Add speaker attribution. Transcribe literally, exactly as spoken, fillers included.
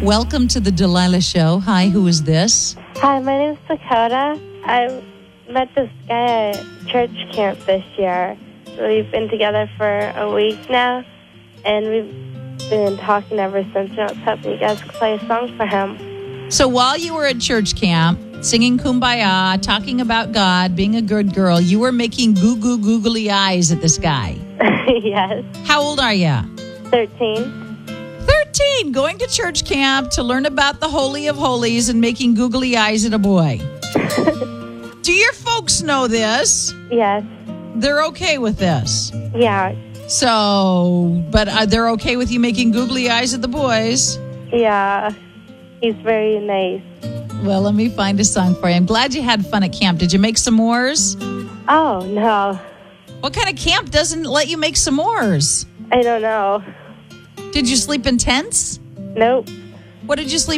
Speaker 1: Welcome to the Delilah Show. Hi, who is this?
Speaker 2: Hi, my name's Dakota. I met this guy at church camp this year. We've been together for a week now, and we've been talking ever since. I was hoping you guys could play a song for him.
Speaker 1: So while you were at church camp, singing Kumbaya, talking about God, being a good girl, you were making goo-goo googly eyes at this guy.
Speaker 2: Yes.
Speaker 1: How old are you?
Speaker 2: thirteen.
Speaker 1: thirteen, going to church camp to learn about the Holy of Holies and making googly eyes at a boy. Do your folks know this?
Speaker 2: Yes.
Speaker 1: They're okay with this.
Speaker 2: Yeah.
Speaker 1: So, but uh, they're okay with you making googly eyes at the boys?
Speaker 2: Yeah. He's very nice.
Speaker 1: Well, let me find a song for you. I'm glad you had fun at camp. Did you make s'mores?
Speaker 2: Oh, no.
Speaker 1: What kind of camp doesn't let you make s'mores?
Speaker 2: I don't know.
Speaker 1: Did you sleep in tents?
Speaker 2: Nope.
Speaker 1: What did you sleep